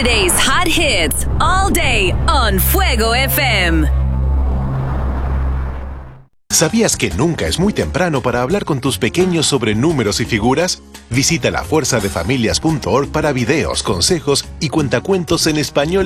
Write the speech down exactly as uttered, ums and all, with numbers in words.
Today's hot hits all day on Fuego F M. ¿Sabías que nunca es muy temprano para hablar con tus pequeños sobre números y figuras? Visita la fuerza de familias punto org para videos, consejos y cuentacuentos en español